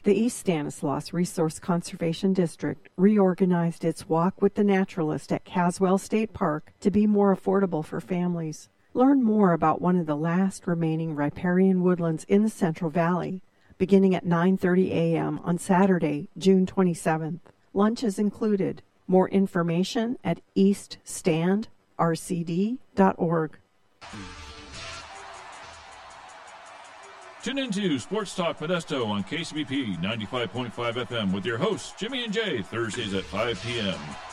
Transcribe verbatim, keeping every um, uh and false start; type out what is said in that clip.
The East Stanislaus Resource Conservation District reorganized its Walk with the Naturalist at Caswell State Park to be more affordable for families. Learn more about one of the last remaining riparian woodlands in the Central Valley, beginning at nine thirty a.m. on Saturday, June twenty-seventh. Lunch is included. More information at east stand r c d dot org. Tune into Sports Talk Modesto on K C B P ninety-five point five F M with your hosts, Jimmy and Jay, Thursdays at five p.m.